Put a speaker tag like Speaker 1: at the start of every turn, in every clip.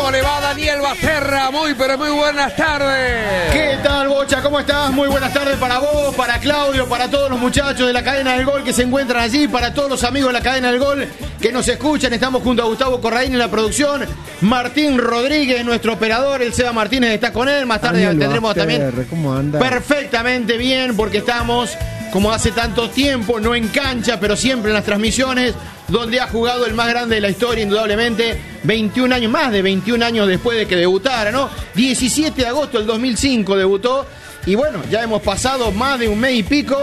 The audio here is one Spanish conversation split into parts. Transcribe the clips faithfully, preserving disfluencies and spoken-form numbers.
Speaker 1: ¿Cómo le va, Daniel Basterra? Muy, pero muy buenas tardes.
Speaker 2: ¿Qué tal, Bocha? ¿Cómo estás? Muy buenas tardes para vos, para Claudio, para todos los muchachos de la Cadena del Gol que se encuentran allí, para todos los amigos de la Cadena del Gol que nos escuchan. Estamos junto a Gustavo Corraín en la producción, Martín Rodríguez, nuestro operador, el Seba Martínez está con él. Más tarde Daniel tendremos Baster, también
Speaker 3: ¿cómo anda?
Speaker 2: Perfectamente bien, porque estamos, como hace tanto tiempo, no en cancha, pero siempre en las transmisiones, donde ha jugado el más grande de la historia, indudablemente, veintiún años, más de veintiún años después de que debutara, ¿no? diecisiete de agosto del dos mil cinco debutó, y bueno, ya hemos pasado más de un mes y pico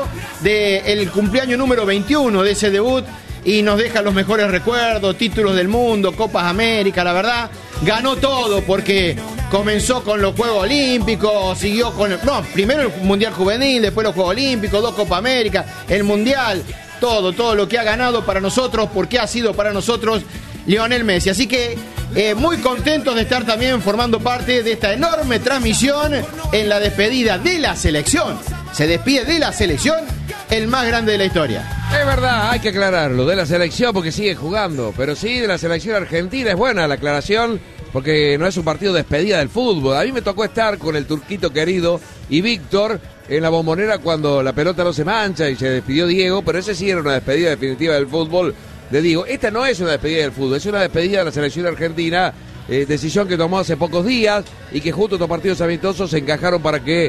Speaker 2: del cumpleaños número veintiuno de ese debut, y nos deja los mejores recuerdos, títulos del mundo, Copas América, la verdad, ganó todo, porque comenzó con los Juegos Olímpicos, siguió con, el, no, primero el Mundial Juvenil, después los Juegos Olímpicos, dos Copas América, el Mundial, todo, todo lo que ha ganado para nosotros, porque ha sido para nosotros Lionel Messi. Así que eh, muy contentos de estar también formando parte de esta enorme transmisión en la despedida de la selección. Se despide de la selección el más grande de la historia.
Speaker 1: Es verdad, hay que aclararlo, de la selección porque sigue jugando, pero sí, de la selección argentina. Es buena la aclaración porque no es un partido de despedida del fútbol. A mí me tocó estar con el turquito querido y Víctor en la Bombonera cuando la pelota no se mancha y se despidió Diego, pero ese sí era una despedida definitiva del fútbol de Diego. Esta no es una despedida del fútbol, es una despedida de la selección argentina, eh, decisión que tomó hace pocos días y que justo estos partidos amistosos se encajaron para que eh,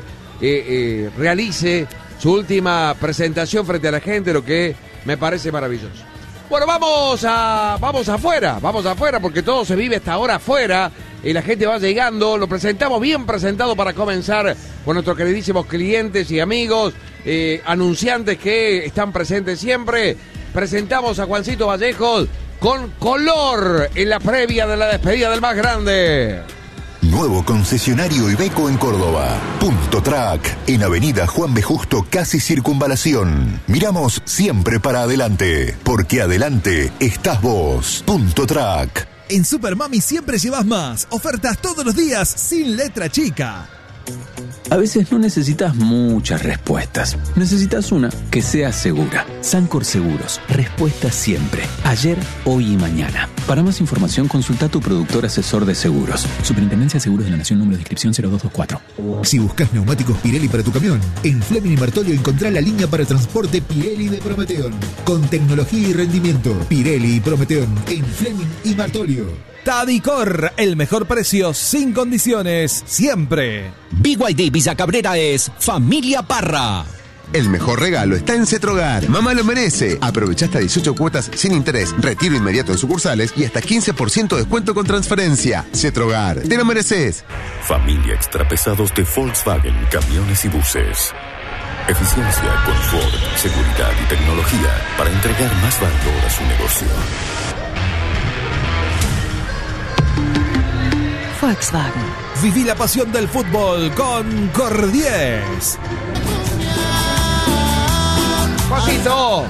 Speaker 1: eh, realice su última presentación frente a la gente, lo que me parece maravilloso. Bueno, vamos a vamos afuera, vamos afuera porque todo se vive hasta ahora afuera y la gente va llegando. Lo presentamos bien presentado para comenzar con nuestros queridísimos clientes y amigos, eh, anunciantes que están presentes siempre. Presentamos a Juancito Vallejos con color en la previa de la despedida del más grande.
Speaker 4: Nuevo concesionario Iveco en Córdoba. Punto Track, en Avenida Juan B. Justo, casi Circunvalación. Miramos siempre para adelante, porque adelante estás vos. Punto Track.
Speaker 5: En Super Mami siempre llevas más. Ofertas todos los días, sin letra chica.
Speaker 6: A veces no necesitas muchas respuestas. Necesitas una que sea segura. Sancor Seguros. Respuesta siempre. Ayer, hoy y mañana. Para más información, consulta a tu productor asesor de seguros. Superintendencia de Seguros de la Nación, número de inscripción cero dos dos cuatro.
Speaker 5: Si buscas neumáticos Pirelli para tu camión, en Fleming y Martolio encontrá la línea para transporte Pirelli de Prometeon. Con tecnología y rendimiento. Pirelli y Prometeon en Fleming y Martolio. Tadicor, el mejor precio sin condiciones, siempre.
Speaker 7: B Y D Villa Cabrera es Familia Parra.
Speaker 8: El mejor regalo está en Cetrogar. Mamá lo merece. Aprovecha hasta dieciocho cuotas sin interés, retiro inmediato en sucursales y hasta quince por ciento de descuento con transferencia. Cetrogar, te lo mereces.
Speaker 9: Familia Extrapesados de Volkswagen, camiones y buses. Eficiencia, confort, seguridad y tecnología para entregar más valor a su negocio.
Speaker 5: Volkswagen. Viví la pasión del fútbol con Cordies.
Speaker 1: ¡Pasito!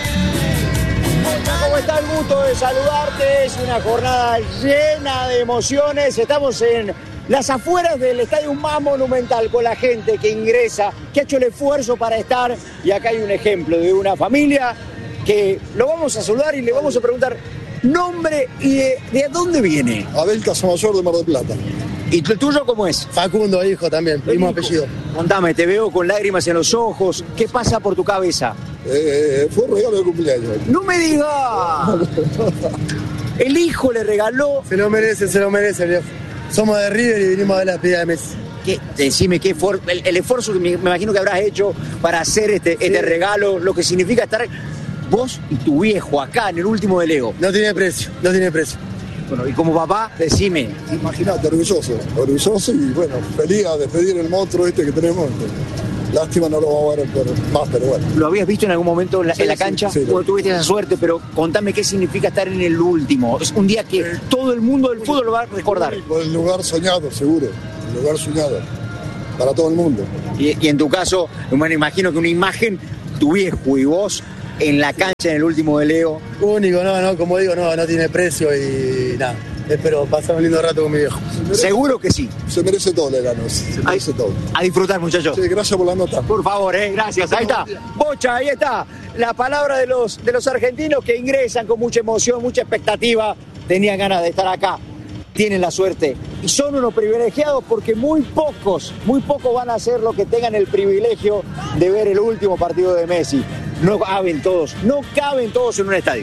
Speaker 10: ¿Cómo está? El gusto de saludarte. Es una jornada llena de emociones. Estamos en las afueras del estadio más monumental con la gente que ingresa, que ha hecho el esfuerzo para estar. Y acá hay un ejemplo de una familia que lo vamos a saludar y le vamos a preguntar nombre y de, de dónde viene.
Speaker 11: Abel Casamayor de Mar del Plata.
Speaker 10: ¿Y el tuyo cómo es?
Speaker 11: Facundo, hijo también, mismo apellido.
Speaker 10: Contame, te veo con lágrimas en los ojos. ¿Qué pasa por tu cabeza?
Speaker 11: Eh, fue un regalo de cumpleaños.
Speaker 10: ¡No me digas! El hijo le regaló...
Speaker 11: Se lo merece, se lo merece, viejo. Somos de River y vinimos a ver la despedida de Messi.
Speaker 10: ¿Qué? Decime, ¿qué for... el, el esfuerzo que me, me imagino que habrás hecho para hacer este, sí. este regalo, lo que significa estar... Vos y tu viejo acá en el último de Leo.
Speaker 11: No tiene precio, no tiene precio.
Speaker 10: Bueno, y como papá, decime.
Speaker 11: Imagínate, orgulloso, orgulloso y bueno, feliz a despedir el monstruo este que tenemos. Lástima no lo vamos a ver por más, pero bueno.
Speaker 10: ¿Lo habías visto en algún momento en la,
Speaker 11: sí,
Speaker 10: en la cancha?
Speaker 11: Sí, sí,
Speaker 10: bueno, tuviste esa suerte, pero contame qué significa estar en el último. Es un día que todo el mundo del fútbol lo va a recordar.
Speaker 11: El lugar soñado, seguro. El lugar soñado. Para todo el mundo.
Speaker 10: Y, y en tu caso, bueno, imagino que una imagen, tu viejo y vos... en la cancha en el último de Leo.
Speaker 11: Único, no, no, como digo, no, no tiene precio y nada. Espero pasar un lindo rato con mi viejo.
Speaker 10: Seguro que sí.
Speaker 11: Se merece todo, Legano. Se merece
Speaker 10: a,
Speaker 11: todo.
Speaker 10: A disfrutar, muchachos.
Speaker 11: Sí, gracias por la nota.
Speaker 10: Por favor, eh, gracias. Ahí está. Bocha, ahí está. La palabra de los, de los argentinos que ingresan con mucha emoción, mucha expectativa. Tenían ganas de estar acá. tienen la suerte y son unos privilegiados porque muy pocos, muy pocos van a ser los que tengan el privilegio de ver el último partido de Messi. No caben todos, no caben todos en un estadio.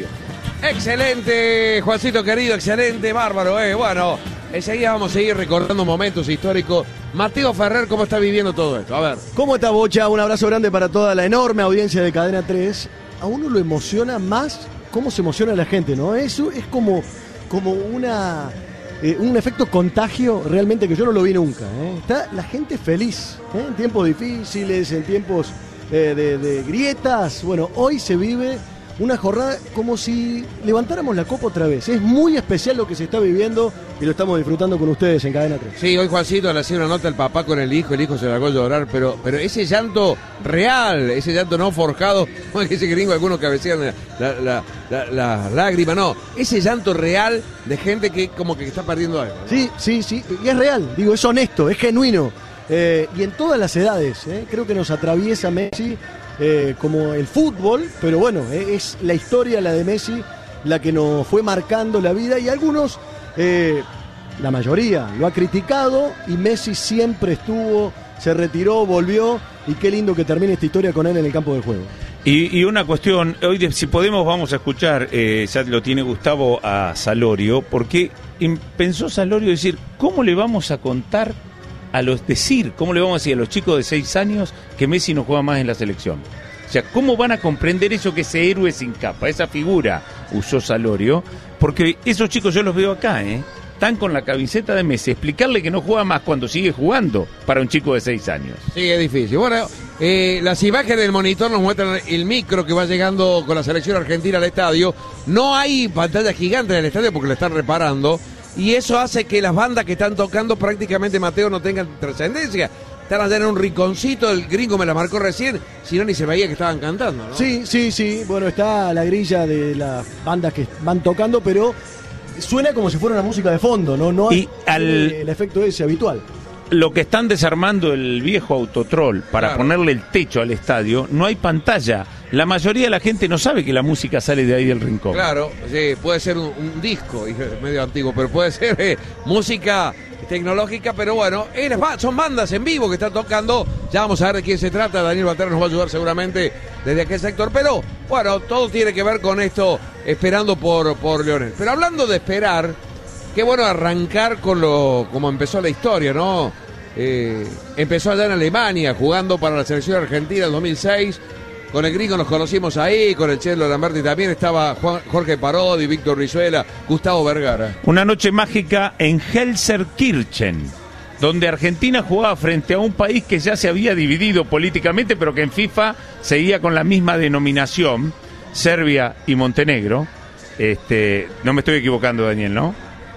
Speaker 1: Excelente, Juancito querido, excelente, bárbaro, eh. Bueno, enseguida vamos a seguir recordando momentos históricos. Mateo Ferrer, ¿cómo está viviendo todo esto? A ver.
Speaker 3: ¿Cómo está, Bocha? Un abrazo grande para toda la enorme audiencia de Cadena tres. A uno lo emociona más cómo se emociona la gente, ¿no? Eso es como, como una... Eh, un efecto contagio realmente que yo no lo vi nunca, ¿eh? Está la gente feliz, ¿eh? En tiempos difíciles, en tiempos eh, de, de grietas. Bueno, hoy se vive una jornada como si levantáramos la copa otra vez. Es muy especial lo que se está viviendo y lo estamos disfrutando con ustedes en Cadena tres.
Speaker 1: Sí, hoy Juancito le hacía una nota al papá con el hijo, el hijo se largó a llorar, pero, pero ese llanto real, ese llanto no forjado, como ese gringo, algunos cabecean la, la, la, la, la lágrima, no, ese llanto real de gente que como que está perdiendo algo, ¿no?
Speaker 3: Sí, sí, sí, y es real, digo, es honesto, es genuino, eh, y en todas las edades, eh, creo que nos atraviesa Messi. Eh, como el fútbol, pero bueno, eh, es la historia, la de Messi, la que nos fue marcando la vida y algunos, eh, la mayoría, lo ha criticado y Messi siempre estuvo, se retiró, volvió y qué lindo que termine esta historia con él en el campo de juego.
Speaker 12: Y, y una cuestión, hoy de, si podemos vamos a escuchar, eh, ya lo tiene Gustavo a Salorio, porque pensó Salorio decir, ¿cómo le vamos a contar a los decir, cómo le vamos a decir a los chicos de seis años que Messi no juega más en la selección? O sea, ¿cómo van a comprender eso que ese héroe sin capa, esa figura, usó Salorio? Porque esos chicos yo los veo acá, ¿eh? Están con la camiseta de Messi, explicarle que no juega más cuando sigue jugando para un chico de seis años.
Speaker 1: Sí, es difícil. Bueno, eh, las imágenes del monitor nos muestran el micro que va llegando con la selección argentina al estadio. No hay pantalla gigante en el estadio porque lo están reparando. Y eso hace que las bandas que están tocando prácticamente, Mateo, no tengan trascendencia. Están allá en un rinconcito, el gringo me la marcó recién, si no ni se veía que estaban cantando, ¿no?
Speaker 3: Sí, sí, sí, bueno, está la grilla de las bandas que van tocando, pero suena como si fuera una música de fondo, ¿no? No hay
Speaker 12: y al...
Speaker 3: el efecto ese habitual.
Speaker 12: Lo que están desarmando el viejo Autotrol para claro. ponerle el techo al estadio, no hay pantalla. La mayoría de la gente no sabe que la música sale de ahí del rincón.
Speaker 1: Claro, sí, puede ser un, un disco medio antiguo, pero puede ser eh, música tecnológica, pero bueno, son bandas en vivo que están tocando. Ya vamos a ver de quién se trata. Daniel Batero nos va a ayudar seguramente desde aquel sector, pero bueno, todo tiene que ver con esto, esperando por, por Lionel. Pero hablando de esperar, qué bueno arrancar con lo como empezó la historia, ¿no? Eh, empezó allá en Alemania, jugando para la selección argentina en dos mil seis. Con el gringo nos conocimos ahí, con el Chelo Lamberti también estaba Juan, Jorge Parodi, Víctor Rizuela, Gustavo Vergara.
Speaker 12: Una noche mágica en Gelsenkirchen, donde Argentina jugaba frente a un país que ya se había dividido políticamente, pero que en FIFA seguía con la misma denominación, Serbia y Montenegro. Este, no me estoy equivocando, Daniel, ¿no?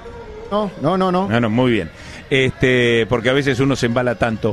Speaker 3: No, no, no, no.
Speaker 12: No, no, muy bien. Este, porque a veces uno se embala tanto.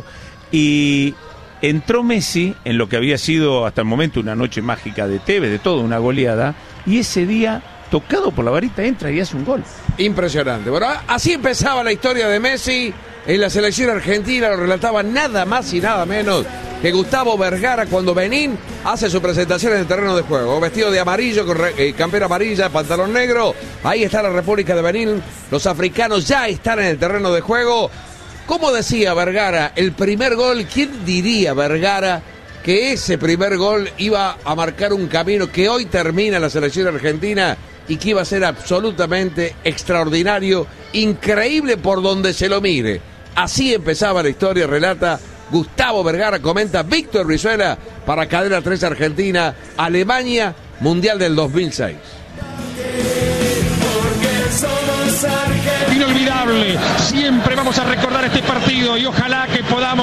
Speaker 12: Y entró Messi en lo que había sido hasta el momento una noche mágica de Tevez, de todo, una goleada, y ese día, tocado por la varita, entra y hace un gol.
Speaker 1: Impresionante. Bueno, así empezaba la historia de Messi en la selección argentina, lo relataba nada más y nada menos que Gustavo Vergara cuando Benín hace su presentación en el terreno de juego, vestido de amarillo, con eh, campera amarilla, pantalón negro. Ahí está la República de Benín, los africanos ya están en el terreno de juego. ¿Cómo decía Vergara? El primer gol, ¿quién diría, Vergara, que ese primer gol iba a marcar un camino que hoy termina la selección argentina y que iba a ser absolutamente extraordinario, increíble por donde se lo mire? Así empezaba la historia, relata Gustavo Vergara, comenta Víctor Rizuela para Cadena tres Argentina, Alemania, Mundial del dos mil seis.
Speaker 13: Inolvidable, siempre vamos a recordar este partido y ojalá que podamos